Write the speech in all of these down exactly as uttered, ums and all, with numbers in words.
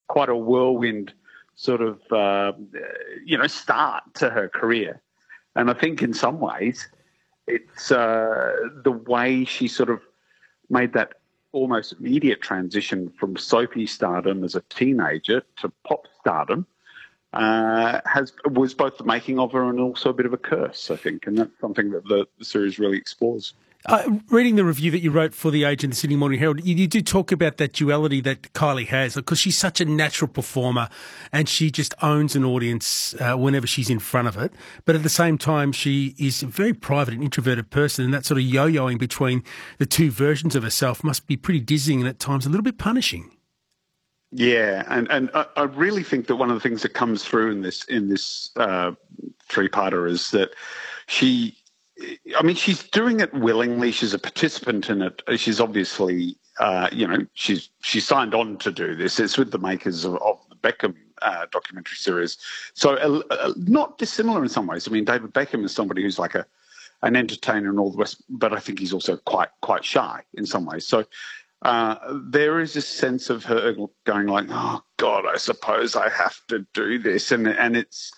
quite a whirlwind sort of, uh, you know, start to her career. And I think in some ways it's uh, the way she sort of made that almost immediate transition from soapy stardom as a teenager to pop stardom uh, has was both the making of her and also a bit of a curse, I think. And that's something that the, the series really explores. Uh, reading the review that you wrote for The Age and the Sydney Morning Herald, you, you do talk about that duality that Kylie has, because she's such a natural performer and she just owns an audience uh, whenever she's in front of it. But at the same time, she is a very private and introverted person, and that sort of yo-yoing between the two versions of herself must be pretty dizzying and at times a little bit punishing. Yeah, and, and I, I really think that one of the things that comes through in this in this uh, three-parter is that she... I mean, she's doing it willingly. She's a participant in it. She's obviously, uh, you know, she's she signed on to do this. It's with the makers of, of the Beckham uh, documentary series. So uh, uh, not dissimilar in some ways. I mean, David Beckham is somebody who's like a an entertainer and all the rest, but I think he's also quite quite shy in some ways. So uh, there is a sense of her going like, oh, God, I suppose I have to do this. And and it's,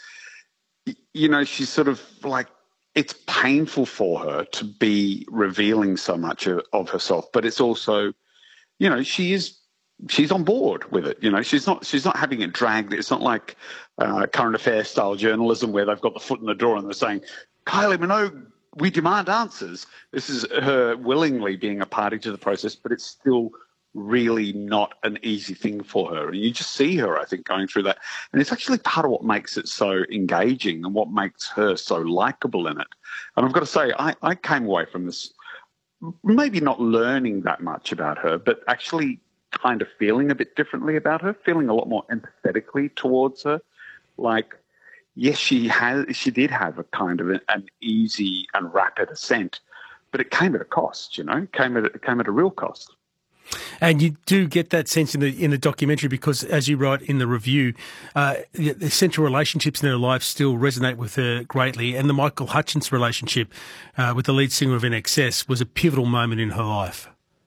you know, she's sort of like, it's painful for her to be revealing so much of, of herself, but it's also, you know, she is she's on board with it. You know, she's not she's not having it dragged. It's not like uh, current affairs style journalism where they've got the foot in the door and they're saying, Kylie Minogue, we demand answers. This is her willingly being a party to the process, but it's still really not an easy thing for her. And you just see her, I think, going through that. And it's actually part of what makes it so engaging and what makes her so likable in it. And I've got to say, I, I came away from this maybe not learning that much about her, but actually kind of feeling a bit differently about her, feeling a lot more empathetically towards her. Like, yes, she has, she did have a kind of an, an easy and rapid ascent, but it came at a cost, you know, it came at, it came at a real cost. And you do get that sense in the in the documentary because, as you write in the review, uh, the, the central relationships in her life still resonate with her greatly. And the Michael Hutchence relationship uh, with the lead singer of I N X S was a pivotal moment in her life.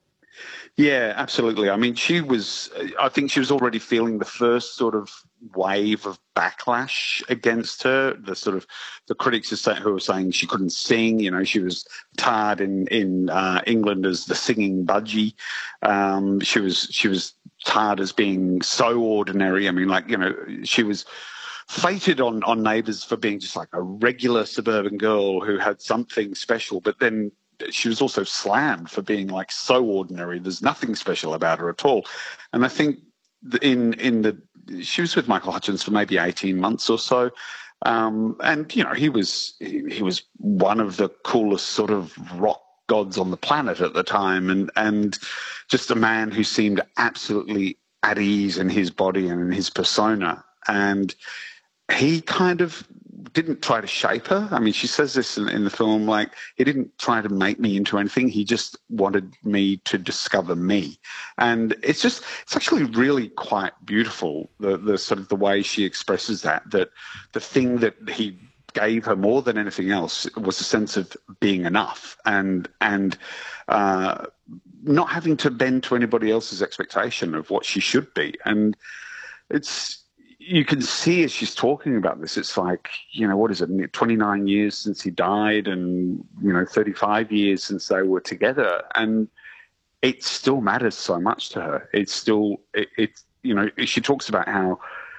Yeah, absolutely. I mean, she was, I think she was already feeling the first sort of wave of backlash against her. The sort of, the critics who were saying she couldn't sing, you know, she was tarred in, in uh, England as the singing budgie. Um, she was, she was tarred as being so ordinary. I mean, like, you know, she was fated on, on Neighbours for being just like a regular suburban girl who had something special, but then she was also slammed for being like so ordinary. There's nothing special about her at all. And I think in in the she was with Michael Hutchence for maybe eighteen months or so. Um, and, you know, he was he, he was one of the coolest sort of rock gods on the planet at the time, and and just a man who seemed absolutely at ease in his body and in his persona. And he kind of didn't try to shape her. I mean, she says this in, in the film, like, he didn't try to make me into anything. He just wanted me to discover me. And it's just, it's actually really quite beautiful, the, the sort of the way she expresses that, that the thing that he gave her more than anything else was a sense of being enough and, and, uh, not having to bend to anybody else's expectation of what she should be. And it's, you can see as she's talking about this, it's like, you know, what is it, twenty-nine years since he died and, you know, thirty-five years since they were together. And it still matters so much to her. It's still, it, it's, you know, she talks about how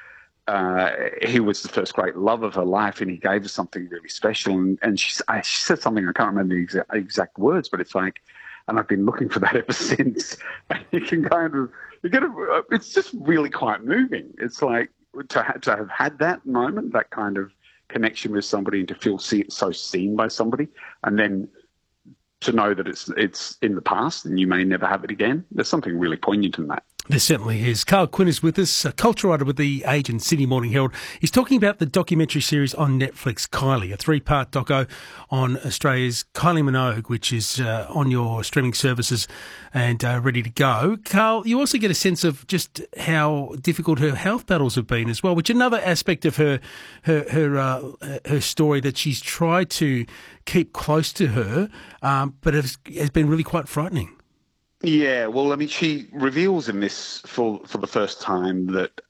uh, he was the first great love of her life and he gave her something really special. And, and she, she said something, I can't remember the exact, exact words, but it's like, and I've been looking for that ever since. And you can kind of, you get a, it's just really quite moving. It's like, To, ha- to have had that moment, that kind of connection with somebody, and to feel see- so seen by somebody, and then to know that it's it's in the past and you may never have it again. There's something really poignant in that. There certainly is. Carl Quinn is with us, a culture writer with The Age and Sydney Morning Herald. He's talking about the documentary series on Netflix, Kylie, a three-part doco on Australia's Kylie Minogue, which is uh, on your streaming services and uh, ready to go. Carl, you also get a sense of just how difficult her health battles have been as well, which is another aspect of her her her, uh, her story that she's tried to keep close to her, um, but has, has been really quite frightening. Yeah, well, I mean, she reveals in this for for the first time that